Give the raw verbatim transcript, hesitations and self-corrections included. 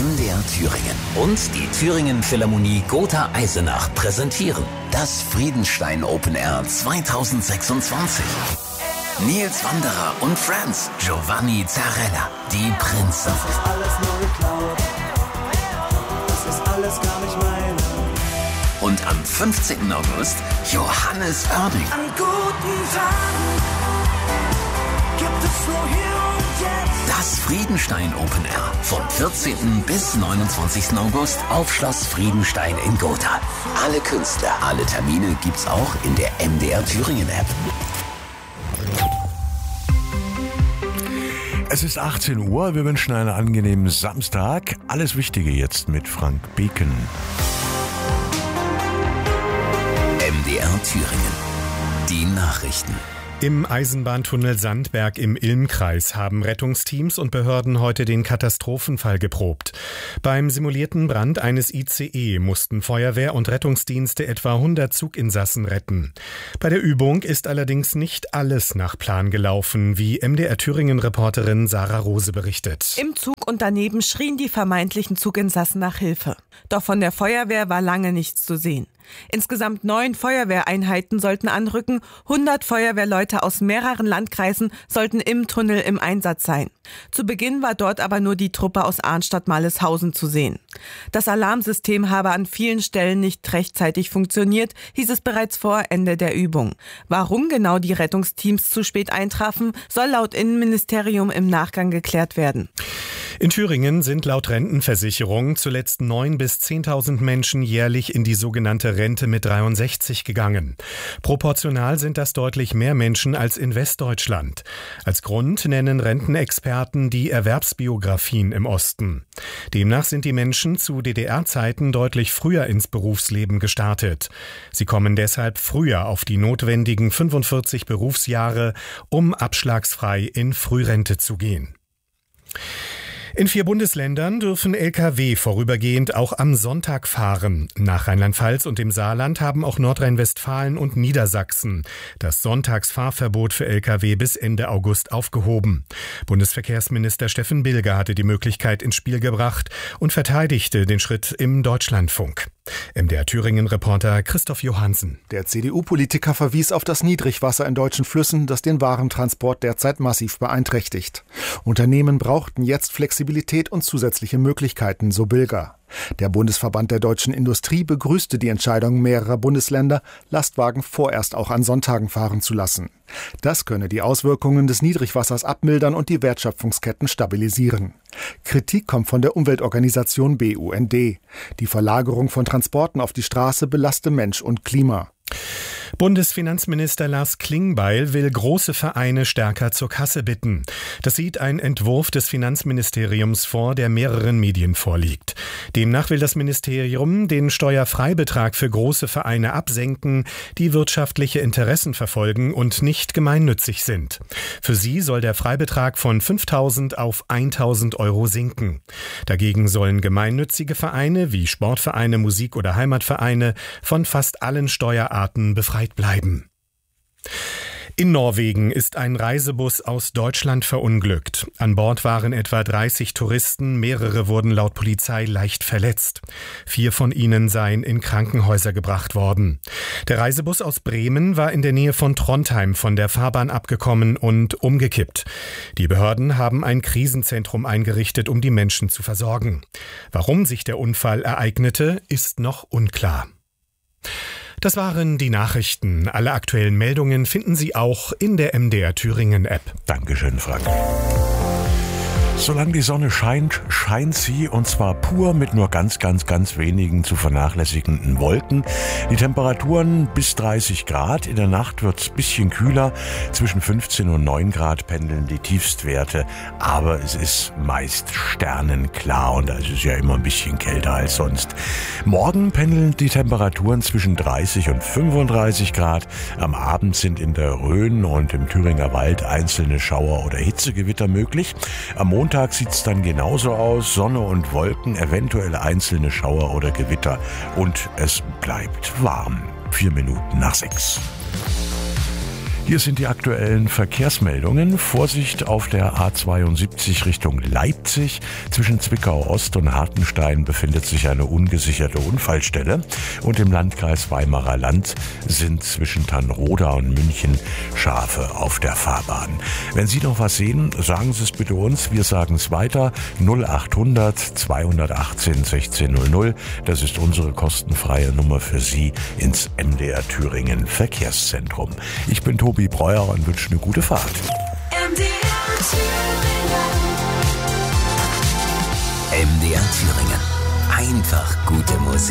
M D R Thüringen und die Thüringen Philharmonie Gotha Eisenach präsentieren das Friedenstein Open Air zweitausendsechsundzwanzig. Nils Wanderer und Friends, Giovanni Zarella, die Prinzen. Das ist alles nur geklaut, das ist alles gar nicht meine. Und am fünfzehnten August Johannes Oerding. An guten Tagen gibt es nur hier und jetzt. Das Friedenstein Open Air vom vierzehnten bis neunundzwanzigsten August auf Schloss Friedenstein in Gotha. Alle Künstler, alle Termine gibt's auch in der M D R Thüringen App. Es ist achtzehn Uhr, wir wünschen einen angenehmen Samstag. Alles Wichtige jetzt mit Frank Beken. M D R Thüringen. Die Nachrichten. Im Eisenbahntunnel Sandberg im Ilm-Kreis haben Rettungsteams und Behörden heute den Katastrophenfall geprobt. Beim simulierten Brand eines I C E mussten Feuerwehr und Rettungsdienste etwa hundert Zuginsassen retten. Bei der Übung ist allerdings nicht alles nach Plan gelaufen, wie M D R Thüringen-Reporterin Sarah Rose berichtet. Im Zug und daneben schrien die vermeintlichen Zuginsassen nach Hilfe. Doch von der Feuerwehr war lange nichts zu sehen. Insgesamt neun Feuerwehreinheiten sollten anrücken, hundert Feuerwehrleute aus mehreren Landkreisen sollten im Tunnel im Einsatz sein. Zu Beginn war dort aber nur die Truppe aus Arnstadt-Malishausen zu sehen. Das Alarmsystem habe an vielen Stellen nicht rechtzeitig funktioniert, hieß es bereits vor Ende der Übung. Warum genau die Rettungsteams zu spät eintrafen, soll laut Innenministerium im Nachgang geklärt werden. In Thüringen sind laut Rentenversicherung zuletzt neun bis zehntausend Menschen jährlich in die sogenannte Rente mit dreiundsechzig gegangen. Proportional sind das deutlich mehr Menschen als in Westdeutschland. Als Grund nennen Rentenexperten die Erwerbsbiografien im Osten. Demnach sind die Menschen zu D D R-Zeiten deutlich früher ins Berufsleben gestartet. Sie kommen deshalb früher auf die notwendigen fünfundvierzig Berufsjahre, um abschlagsfrei in Frührente zu gehen. In vier Bundesländern dürfen L K W vorübergehend auch am Sonntag fahren. Nach Rheinland-Pfalz und dem Saarland haben auch Nordrhein-Westfalen und Niedersachsen das Sonntagsfahrverbot für L K W bis Ende August aufgehoben. Bundesverkehrsminister Steffen Bilger hatte die Möglichkeit ins Spiel gebracht und verteidigte den Schritt im Deutschlandfunk. M D R Thüringen-Reporter Christoph Johansen. Der C D U-Politiker verwies auf das Niedrigwasser in deutschen Flüssen, das den Warentransport derzeit massiv beeinträchtigt. Unternehmen brauchten jetzt Flexibilität und zusätzliche Möglichkeiten, so Bilger. Der Bundesverband der deutschen Industrie begrüßte die Entscheidung mehrerer Bundesländer, Lastwagen vorerst auch an Sonntagen fahren zu lassen. Das könne die Auswirkungen des Niedrigwassers abmildern und die Wertschöpfungsketten stabilisieren. Kritik kommt von der Umweltorganisation B U N D. Die Verlagerung von Transporten auf die Straße belaste Mensch und Klima. Bundesfinanzminister Lars Klingbeil will große Vereine stärker zur Kasse bitten. Das sieht ein Entwurf des Finanzministeriums vor, der mehreren Medien vorliegt. Demnach will das Ministerium den Steuerfreibetrag für große Vereine absenken, die wirtschaftliche Interessen verfolgen und nicht gemeinnützig sind. Für sie soll der Freibetrag von fünftausend auf eintausend Euro sinken. Dagegen sollen gemeinnützige Vereine wie Sportvereine, Musik- oder Heimatvereine von fast allen Steuerarten befreit bleiben. In Norwegen ist ein Reisebus aus Deutschland verunglückt. An Bord waren etwa dreißig Touristen, mehrere wurden laut Polizei leicht verletzt. Vier von ihnen seien in Krankenhäuser gebracht worden. Der Reisebus aus Bremen war in der Nähe von Trondheim von der Fahrbahn abgekommen und umgekippt. Die Behörden haben ein Krisenzentrum eingerichtet, um die Menschen zu versorgen. Warum sich der Unfall ereignete, ist noch unklar. Das waren die Nachrichten. Alle aktuellen Meldungen finden Sie auch in der M D R Thüringen App. Dankeschön, Frank. Solange die Sonne scheint, scheint sie, und zwar pur mit nur ganz, ganz, ganz wenigen zu vernachlässigenden Wolken. Die Temperaturen bis dreißig Grad. In der Nacht wird's bisschen kühler. Zwischen fünfzehn und neun Grad pendeln die Tiefstwerte. Aber es ist meist sternenklar und da ist es ja immer ein bisschen kälter als sonst. Morgen pendeln die Temperaturen zwischen dreißig und fünfunddreißig Grad. Am Abend sind in der Rhön und im Thüringer Wald einzelne Schauer oder Hitzegewitter möglich. Am Montag sieht's dann genauso aus, Sonne und Wolken, eventuell einzelne Schauer oder Gewitter und es bleibt warm. Vier Minuten nach sechs. Hier sind die aktuellen Verkehrsmeldungen. Vorsicht auf der A zweiundsiebzig Richtung Leipzig. Zwischen Zwickau Ost und Hartenstein befindet sich eine ungesicherte Unfallstelle. Und im Landkreis Weimarer Land sind zwischen Tannroda und München Schafe auf der Fahrbahn. Wenn Sie noch was sehen, sagen Sie es bitte uns. Wir sagen es weiter. null achthundert zweihundertachtzehn sechzehn null null. Das ist unsere kostenfreie Nummer für Sie ins M D R Thüringen Verkehrszentrum. Ich bin Tobi Breuer und wünsche eine gute Fahrt. M D R Thüringen. M D R Thüringen. Einfach gute Musik.